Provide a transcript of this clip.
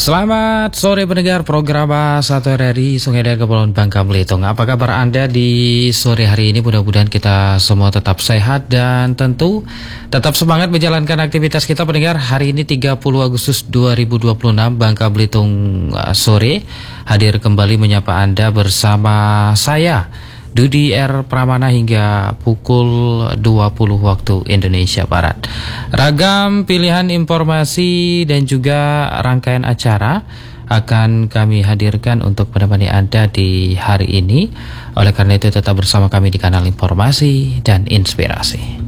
Selamat sore pendengar program Satu RRI Sungai Daya Kepulauan Bangka Belitung. Apa kabar Anda di sore hari ini? Mudah-mudahan kita semua tetap sehat dan tentu tetap semangat menjalankan aktivitas kita pendengar. Hari ini 30 Agustus 2026 Bangka Belitung sore hadir kembali menyapa Anda bersama saya Dudi R. Pramana hingga pukul 20 waktu Indonesia Barat. Ragam pilihan informasi dan juga rangkaian acara akan kami hadirkan untuk menemani Anda di hari ini. Oleh karena itu tetap bersama kami di kanal informasi dan inspirasi.